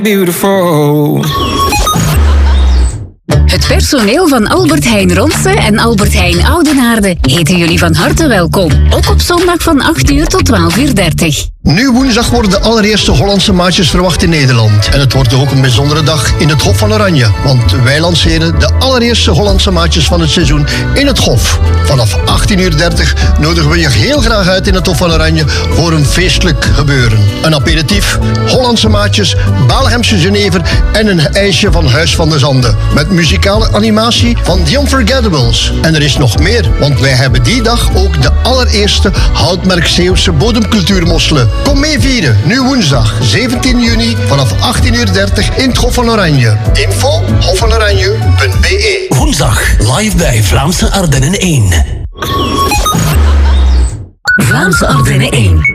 Beautiful. Het personeel van Albert Heijn Ronsen en Albert Heijn Oudenaarde heten jullie van harte welkom. Ook op zondag van 8 uur tot 12:30. Nu woensdag worden de allereerste Hollandse maatjes verwacht in Nederland. En het wordt ook een bijzondere dag in het Hof van Oranje. Want wij lanceren de allereerste Hollandse maatjes van het seizoen in het Hof. Vanaf 18:30 nodigen we je heel graag uit in het Hof van Oranje voor een feestelijk gebeuren. Een aperitief, Hollandse maatjes, Baleghamse Genever en een ijsje van Huis van de Zanden. Met muzikale animatie van The Unforgettables. En er is nog meer, want wij hebben die dag ook de allereerste Houtmerk Zeeuwse bodemcultuurmosselen. Kom mee vieren, nu woensdag 17 juni vanaf 18:30 in het Hof van Oranje. Info hofvanoranje.be. Woensdag live bij Vlaamse Ardennen 1. Vlaamse Ardennen 1.